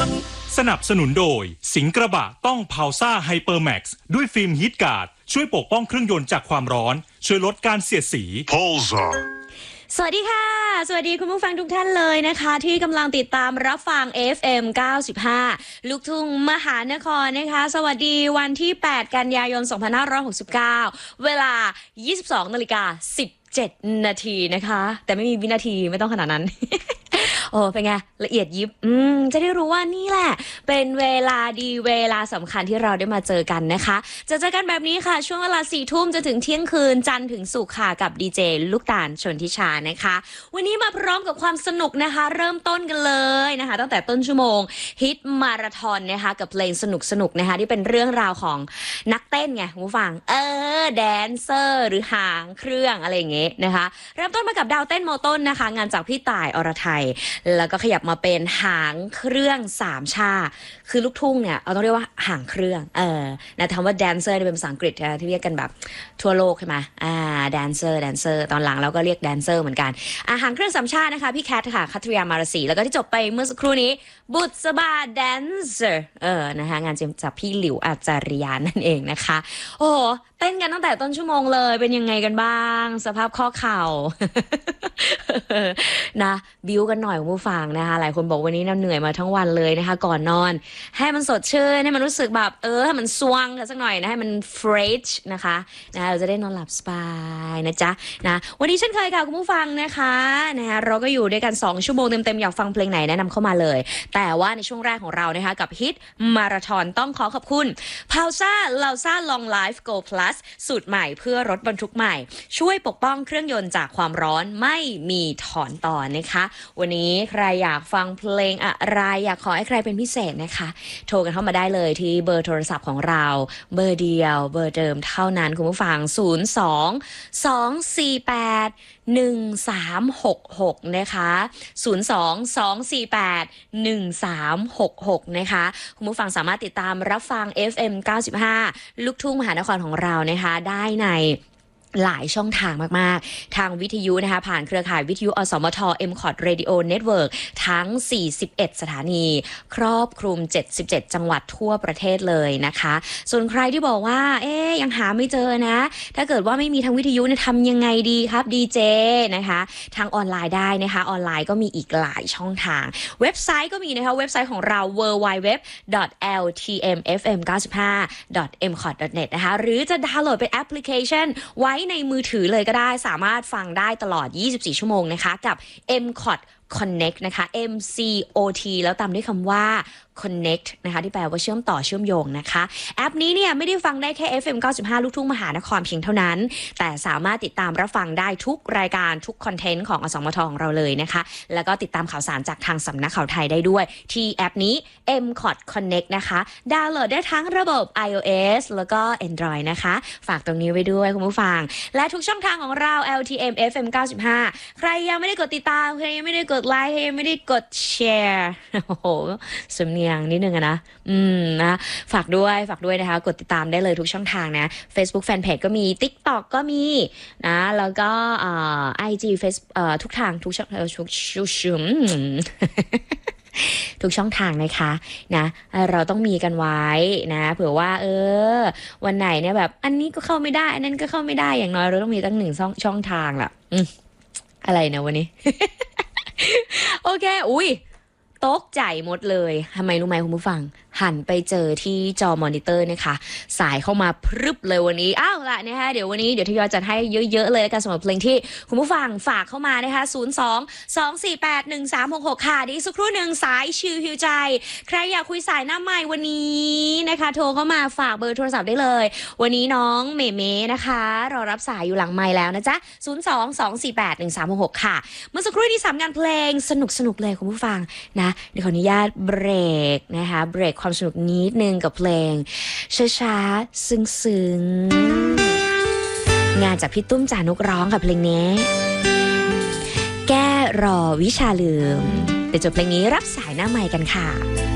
สนับสนุนโดยสิงห์กระบะต้องพาวซ่าไฮเปอร์แม็กซ์ด้วยฟิล์มฮีทการ์ดช่วยปกป้องเครื่องยนต์จากความร้อนช่วยลดการเสียดสีสวัสดีค่ะสวัสดีคุณผู้ฟังทุกท่านเลยนะคะที่กำลังติดตามรับฟัง FM 95 ลูกทุ่งมหานครนะคะสวัสดีวันที่ 8 กันยายน 2569 เวลา 22:17 นาทีนะคะแต่ไม่มีวินาทีไม่ต้องขนาดนั้น โอ้เป็นไงละเอียดยิบจะได้รู้ว่านี่แหละเป็นเวลาดีเวลาสำคัญที่เราได้มาเจอกันนะคะจะเจอกันแบบนี้ค่ะช่วงเวลา 4 ทุ่มจนถึงเที่ยงคืนจันทร์ถึงศุกร์ค่ะกับดีเจลูกตาลชนทิชานะคะวันนี้มาพร้อมกับความสนุกนะคะเริ่มต้นกันเลยนะคะตั้งแต่ต้นชั่วโมงฮิตมาราธอนนะคะกับเพลงสนุกนะคะที่เป็นเรื่องราวของนักเต้นไงคุณผู้ฟังแดนเซอร์หรือหางเครื่องอะไรอย่างเงี้ยนะคะเริ่มต้นมากับดาวเต้นโมต้นนะคะงานจากพี่ต่ายอรไทยแล้วก็ขยับมาเป็นหางเครื่องสามชาคือลูกทุ่งเนี่ยเราต้องเรียกว่าหางเครื่องนะคำว่าแดนเซอร์เป็นภาษาอังกฤษที่เรียกกันแบบทั่วโลกใช่ไหมแดนเซอร์ตอนหลังเราก็เรียกแดนเซอร์เหมือนกันหางเครื่องสามชานะคะพี่แคทค่ะคัตริยามารสีแล้วก็ที่จบไปเมื่อสักครู่นี้บุษบาแดนเซอร์นะคะงานจากพี่หลิวอาจารยานั่นเองนะคะโอ้เต้นกันตั้งแต่ต้นชั่วโมงเลยเป็นยังไงกันบ้างสภาพข้อเข่า นะบิวกันหน่อยคุณผู้ฟังนะคะหลายคนบอกวันนี้เหนื่อยมาทั้งวันเลยนะคะก่อนนอนให้มันสดชื่นให้มันรู้สึกแบบให้มันสว่างกันสักหน่อยนะให้มันเฟรชนะคะเราจะได้นอนหลับสบายนะจ๊ะนะวันนี้เช่นเคยค่ะคุณผู้ฟังนะคะเราก็อยู่ด้วยกัน2ชั่วโมงเต็มๆอยากฟังเพลงไหนแนะนำเข้ามาเลยแต่ว่าในช่วงแรกของเรานะคะกับฮิตมาราธอนต้องขอบคุณพาวซ่าลาวซ่าลองไลฟ์โกพลัสสูตรใหม่เพื่อรถบรรทุกใหม่ช่วยปกป้องเครื่องยนต์จากความร้อนไม่มีถอนต่อนะคะวันนี้ใครอยากฟังเพลงอะไรอยากขอให้ใครเป็นพิเศษนะคะโทรกันเข้ามาได้เลยที่เบอร์โทรศัพท์ของเราเบอร์เดียวเบอร์เดิมเท่านั้นคุณผู้ฟัง02-248-1366นะคะ02-248-1366นะคะคุณผู้ฟังสามารถติดตามรับฟัง FM 95ลูกทุ่งมหานครของเรานะคะได้ในหลายช่องทางมากๆทางวิทยุนะคะผ่านเครือข่ายวิทยุอสมท MCOT Radio Network ทั้ง41สถานีครอบคลุม77จังหวัดทั่วประเทศเลยนะคะส่วนใครที่บอกว่ายังหาไม่เจอนะถ้าเกิดว่าไม่มีทางวิทยุเนี่ยทำยังไงดีครับดีเจนะคะทางออนไลน์ได้นะคะออนไลน์ก็มีอีกหลายช่องทางเว็บไซต์ก็มีนะคะเว็บไซต์ของเรา www.ltmfm95.mcot.net นะคะหรือจะดาวน์โหลดเป็นแอปพลิเคชันไว้ในมือถือเลยก็ได้สามารถฟังได้ตลอด24ชั่วโมงนะคะกับ MCOT Connect นะคะ MCOT แล้วตามด้วยคำว่า Connect นะคะที่แปลว่าเชื่อมต่อเชื่อมโยงนะคะแอปนี้เนี่ยไม่ได้ฟังได้แค่ FM 95ลูกทุ่งมหานครเพียงเท่านั้นแต่สามารถติดตามรับฟังได้ทุกรายการทุกคอนเทนต์ของอสมทของเราเลยนะคะแล้วก็ติดตามข่าวสารจากทางสำนักข่าวไทยได้ด้วยที่แอปนี้ MCOT Connect นะคะดาวน์โหลดได้ทั้งระบบ iOS แล้วก็ Android นะคะฝากตรงนี้ไว้ด้วยคุณผู้ฟังและทุกช่องทางของเรา LTM FM 95ใครยังไม่ได้กดติดตามใครยังไม่ได้กดไลค์ใครยังไม่ได้กดแชร์โอ้โหสำเนียงนิดนึงนะนะฝากด้วยนะคะกดติดตามได้เลยทุกช่องทางนะ Facebook Fanpage ก็มี TikTok ก็มีนะแล้วก็IG Face ทุกทางทุกช่องทุกช่องทางนะคะนะเราต้องมีกันไว้นะเผื่อว่าวันไหนเนี่ยแบบอันนี้ก็เข้าไม่ได้อันนั้นก็เข้าไม่ได้อย่างน้อยเราต้องมีตั้ง1ช่องทางล่ะอะไรนะวันนี้ โอเคตกใจหมดเลยทำไมรู้ไหมคุณผู้ฟังหันไปเจอที่จอมอนิเตอร์นะคะสายเข้ามาพรึบเลยวันนี้ล่ะนะคะเดี๋ยววันนี้ทยอยจัดให้เยอะๆเลยกันสำหรับเพลงที่คุณผู้ฟังฝากเข้ามานะคะ02-248-1366ค่ะดีสักครู่หนึ่งสายชิลฮิวใจใครอยากคุยสายหน้าใหม่วันนี้นะคะโทรเข้ามาฝากเบอร์โทรศัพท์ได้เลยวันนี้น้องเมเมนะคะรอรับสายอยู่หลังไมค์แล้วนะจ๊ะ02-248-1366ค่ะเมื่อสักครู่นี้3งานเพลงสนุกเลยคุณผู้ฟังนะเดี๋ยวขออนุญาตเบรกนะคะเบรกความสนุกนิดนึงกับเพลงช้าๆซึ้งๆงานจากพี่ตุ้มจ่านกร้องกับเพลงนี้แก้รอวิชาลืมเดี๋ยวจบเพลงนี้รับสายหน้าไมค์กันค่ะ